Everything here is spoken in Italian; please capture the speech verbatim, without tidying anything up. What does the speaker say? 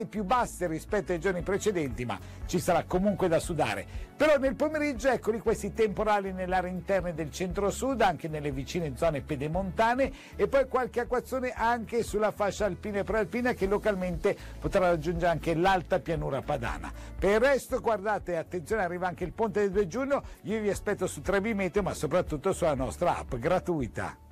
più basse rispetto ai giorni precedenti, ma ci sarà comunque da sudare. Però nel pomeriggio eccoli questi temporali nell'area interna del centro-sud, anche nelle vicine zone pedemontane, e poi qualche acquazzone anche sulla fascia alpina e prealpina che localmente potrà raggiungere anche l'alta pianura padana. Per il resto, guardate, attenzione, arriva anche il ponte del due giugno, io vi aspetto su tre B Meteo, ma soprattutto sulla nostra app gratuita.